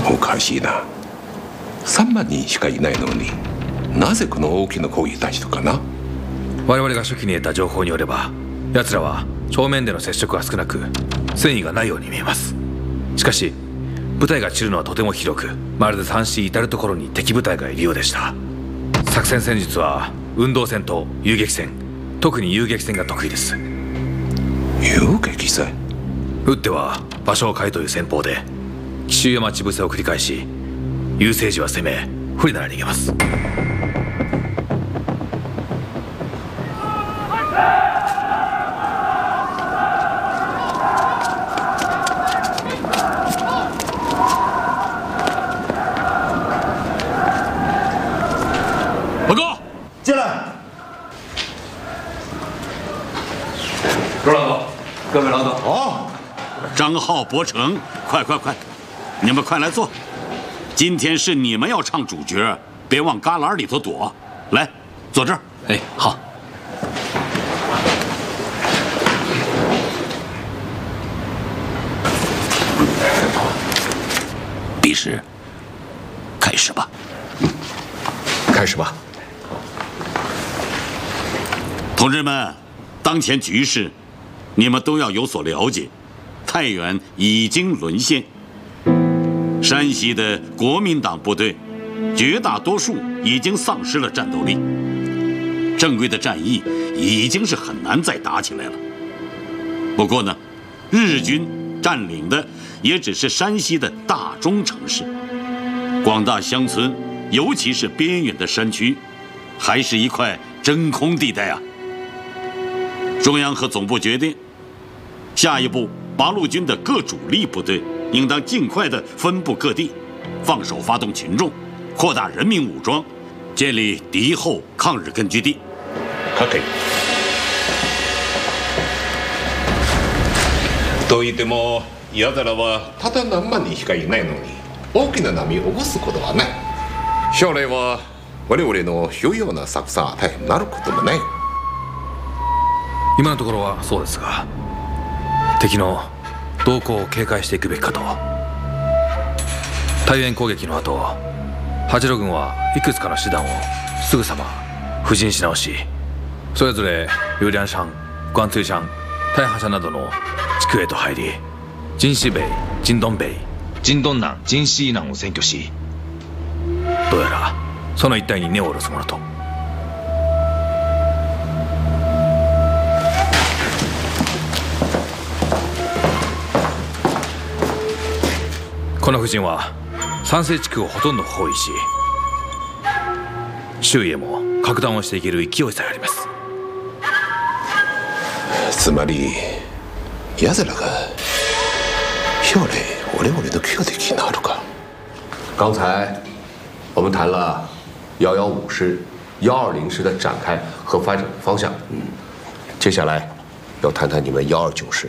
おかしいな。3万人しかいないのに、なぜこの大きな攻撃たちとかな。 我々が初期に得た情報によれば、奴らは正面での接触が少なく、戦意がないように見えます。しかし部隊が散るのはとても広く、まるで山市至る所に敵部隊がいるようでした。作戦戦術は運動戦と遊撃戦、特に遊撃戦が得意です。 遊撃戦？ 打っては場所を変えという戦法で奇襲や待ち伏せを繰り返し、優勢時は攻め、不利なら逃げます。 报告， 进来。 周老总，各位老总。 哦， 张浩、伯承，快，你们快来坐。今天是你们要唱主角，别往旮旯里头躲。来，坐这儿。 哎，好。 比试，开始吧。 开始吧。 同志们，当前局势，你们都要有所了解。太原已经沦陷，山西的国民党部队绝大多数已经丧失了战斗力，正规的战役已经是很难再打起来了。不过呢，日军占领的也只是山西的大中城市，广大乡村，尤其是边远的山区，还是一块真空地带啊。中央和总部决定，下一步八路军的各主力部队应当尽快地分布各地，放手发动群众，扩大人民武装，建立敌后抗日根据地。 かけ。と言っても矢皿はただ何万人しかいないのに、大きな波を起こすことはない。将来は我々の有用な作戦当てになることもない。 今のところはそうですが、敵の動向を警戒していくべきかと。対原攻撃の後、八路軍はいくつかの師団をすぐさま布陣し直し、それぞれ有良山、关水山、太爬山などの地区へと入り、晋西北、晋東北、晋東南、晋西南を占拠し、どうやらその一帯に根を下ろすものと。この布陣は山西地区をほとんど包囲し、周囲へも拡大をしていける勢いさえあります。 つまり矢皿が将来我々の強敵になるか。 刚才我们谈了115师、120师的展开和发展方向。接下来要谈谈你们129师。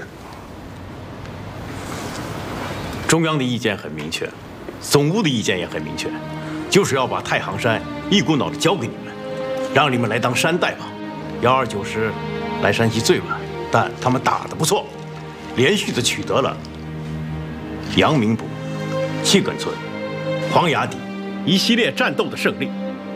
中央的意见很明确，总务的意见也很明确，就是要把太行山一股脑的交给你们，让你们来当山大王。129师来山西最晚，但他们打得不错，连续的取得了阳明堡、七根村、黄崖底一系列战斗的胜利。